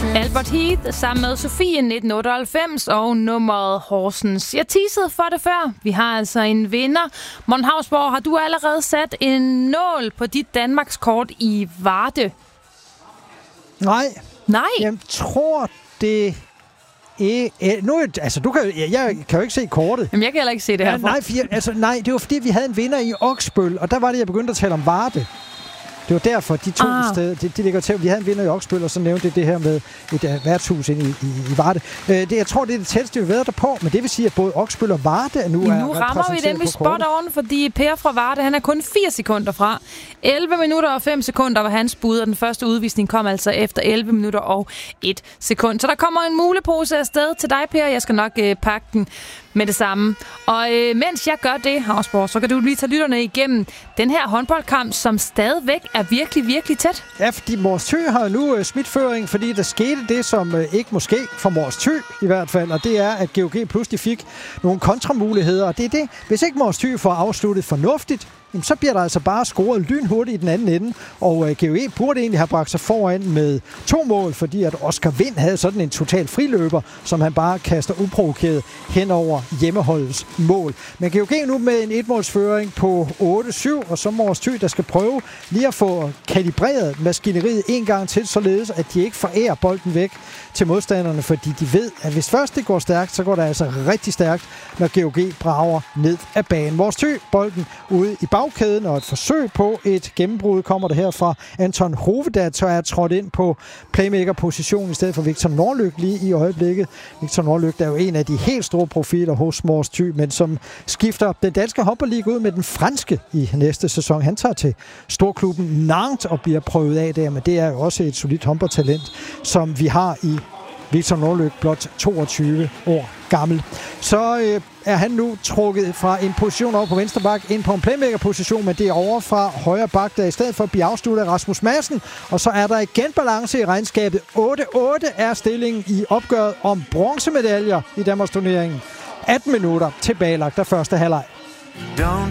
Albert Heath sammen med Sofie 1998 og nummeret Horsens. Jeg teasede for det før. Vi har altså en vinder. Morten Hausborg, har du allerede sat en nål på dit Danmarkskort i Varde? Nej. Nej? Jeg tror det... jeg kan jo ikke se kortet. Jamen, jeg kan heller ikke se det her. Nej, det var fordi, vi havde en vinder i Oksbøl, og der var det, jeg begyndte at tale om Varde. Det var derfor, de to steder, de ligger til. Vi havde en vinder i Oksbøl, og så nævnte det her med et værtshus inde i Varde. Jeg tror, det er det tætteste, vi ved derpå, men det vil sige, at både Oksbøl og Varde er nu rammer vi den, vi spotter oven, fordi Per fra Varde, han er kun 4 sekunder fra. 11 minutter og 5 sekunder var hans bud, og den første udvisning kom altså efter 11 minutter og 1 sekund. Så der kommer en mulepose afsted til dig, Per. Jeg skal nok pakke den med det samme. Og mens jeg gør det, Hausborg, så kan du lige tage lytterne igennem den her håndboldkamp, som stadigvæk er virkelig, virkelig tæt. Ja, fordi Mors Thy har nu smitføring, fordi der skete det, som ikke må ske for Mors Thy i hvert fald, og det er, at GOG pludselig fik nogle kontramuligheder, og det er det. Hvis ikke Mors Thy får afsluttet fornuftigt, så bliver der altså bare scoret lynhurtigt i den anden ende, og GOG burde egentlig have bragt sig foran med 2 mål, fordi at Oscar Vind havde sådan en total friløber, som han bare kaster uprovokeret hen over hjemmeholdets mål. Men GOG nu med en 1-målsføring på 8-7, og så Mors Thy, der skal prøve lige at få kalibreret maskineriet en gang til, således at de ikke forærer bolden væk til modstanderne, fordi de ved, at hvis først det går stærkt, så går det altså rigtig stærkt, når GOG brager ned af banen. Mors Thy, bolden ude i bagkæden, og et forsøg på et gennembrud kommer det her fra Anton Hove, der er trådt ind på playmaker-position i stedet for Victor Norlyk lige i øjeblikket. Victor Norlyk, der er jo en af de helt store profiler hos Mors Thy, men som skifter den danske håndboldliga ud med den franske i næste sæson. Han tager til storklubben Nantes og bliver prøvet af der, men det er jo også et solidt håndboldtalent, som vi har i Victor Norlyk, blot 22 år gammel. Så er han nu trukket fra en position over på venstre bak ind på en playmaker-position, men det er over fra højre bak, der i stedet for at blive afsluttet af Rasmus Madsen. Og så er der igen balance i regnskabet. 8-8 er stillingen i opgøret om bronzemedaljer i Danmarks turneringen. 18 minutter tilbagelagt af første halvleg.